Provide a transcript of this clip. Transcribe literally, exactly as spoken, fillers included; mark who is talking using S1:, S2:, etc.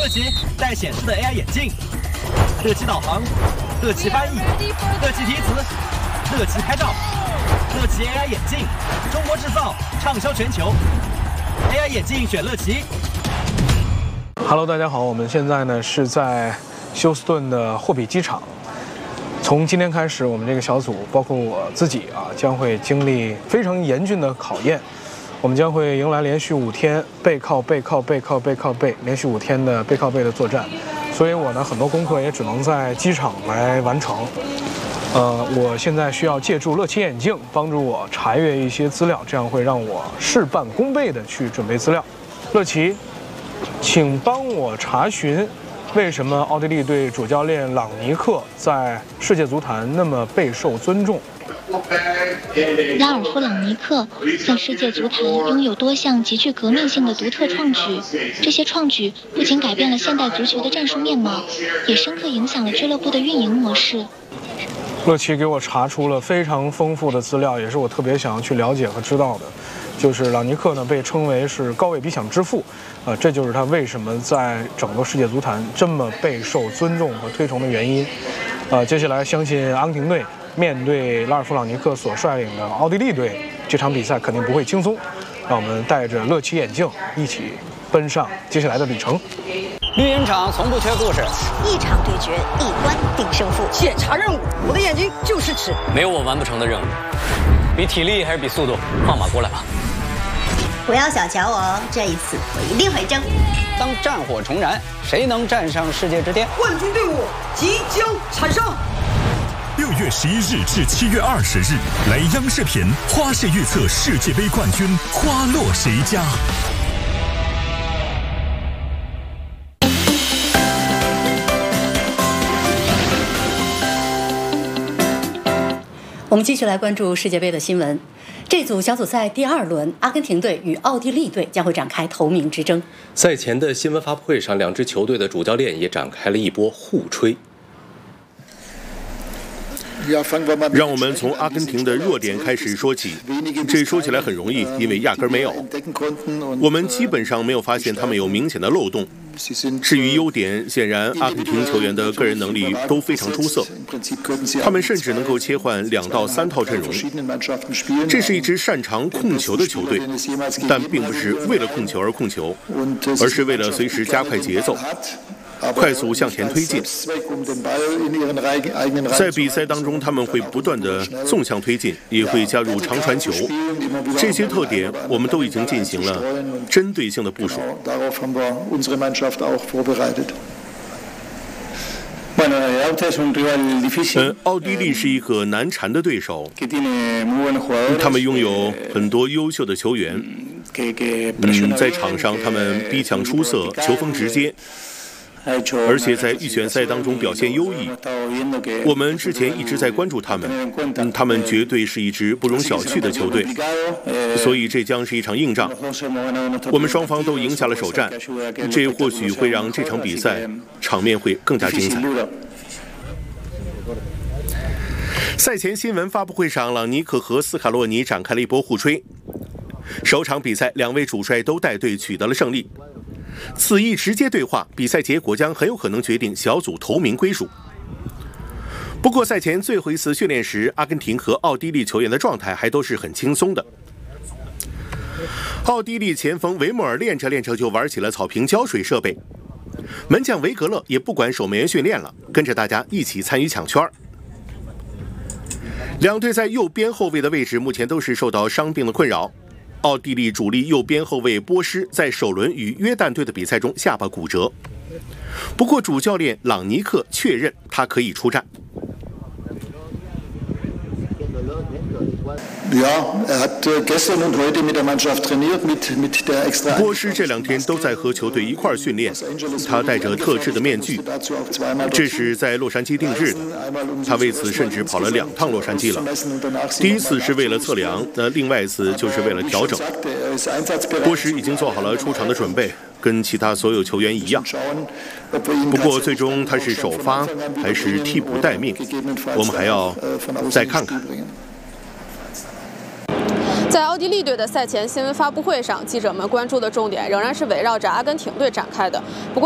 S1: 乐奇带显示的 A I 眼镜，乐奇导航，乐奇翻译，乐奇提词，乐奇拍照，乐奇 A I 眼镜，中国制造，畅销全球。A I 眼镜选乐奇。
S2: Hello， 大家好，我们现在呢是在休斯顿的霍比机场。从今天开始，我们这个小组，包括我自己啊，将会经历非常严峻的考验。我们将会迎来连续五天背靠背靠背靠背靠背，连续五天的背靠背的作战。所以我呢，很多功课也只能在机场来完成。呃，我现在需要借助乐奇眼镜帮助我查阅一些资料，这样会让我事半功倍的去准备资料。乐奇，请帮我查询。为什么奥地利队主教练朗尼克在世界足坛那么备受尊重？
S3: 拉尔夫·朗尼克在世界足坛拥有多项极具革命性的独特创举，这些创举不仅改变了现代足球的战术面貌，也深刻影响了俱乐部的运营模式。
S2: 乐奇给我查出了非常丰富的资料，也是我特别想要去了解和知道的。就是朗尼克呢被称为是高位逼抢之父，呃，这就是他为什么在整个世界足坛这么备受尊重和推崇的原因。呃，接下来相信阿根廷队面对拉尔夫·朗尼克所率领的奥地利队，这场比赛肯定不会轻松。让我们带着乐奇眼镜一起奔上接下来的旅程。
S4: 绿茵场从不缺故事，
S5: 一场对决，一关定胜负。
S6: 检查任务，我的眼睛就是尺，
S4: 没有我完不成的任务。比体力还是比速度？放马过来吧！
S5: 不要小瞧我哦，这一次我一定会争。
S4: 当战火重燃，谁能站上世界之巅？
S6: 冠军队伍即将产生。
S7: 六月十一日至七月二十日，来央视频花式预测世界杯冠军花落谁家。
S5: 我们继续来关注世界杯的新闻。这组小组赛第二轮，阿根廷队与奥地利队将会展开头名之争。
S8: 赛前的新闻发布会上，两支球队的主教练也展开了一波互吹。
S9: 让我们从阿根廷的弱点开始说起。这说起来很容易，因为压根没有。我们基本上没有发现他们有明显的漏洞。至于优点，显然阿根廷球员的个人能力都非常出色，他们甚至能够切换两到三套阵容。这是一支擅长控球的球队，但并不是为了控球而控球，而是为了随时加快节奏，快速向前推进。在比赛当中，他们会不断的纵向推进，也会加入长传球。这些特点我们都已经进行了针对性的部署。呃，奥地利是一个难缠的对手，他们拥有很多优秀的球员，嗯，在场上他们逼抢出色，球风直接。而且在预选赛当中表现优异，我们之前一直在关注他们，嗯，他们绝对是一支不容小觑的球队，所以这将是一场硬仗。我们双方都赢下了首战，这或许会让这场比赛场面会更加精彩。赛前新闻发布会上，朗尼克和斯卡洛尼展开了一波互吹。首场比赛，两位主帅都带队取得了胜利。此一直接对话，比赛结果将很有可能决定小组头名归属。不过赛前最后一次训练时，阿根廷和奥地利球员的状态还都是很轻松的。奥地利前锋维莫尔练着练着就玩起了草坪浇水设备，门将维格勒也不管守门员训练了，跟着大家一起参与抢圈。两队在右边后卫的位置目前都是受到伤病的困扰。奥地利主力右边后卫波施在首轮与约旦队的比赛中下巴骨折，不过主教练朗尼克确认他可以出战。波施这两天都在和球队一块儿训练，他戴着特制的面具，这是在洛杉矶定制的。他为此甚至跑了两趟洛杉矶了。第一次是为了测量，那另外一次就是为了调整。波施已经做好了出场的准备，跟其他所有球员一样。不过最终他是首发还是替补待命，我们还要再看看。
S10: 在奥地利队的赛前新闻发布会上，记者们关注的重点仍然是围绕着阿根廷队展开的。不过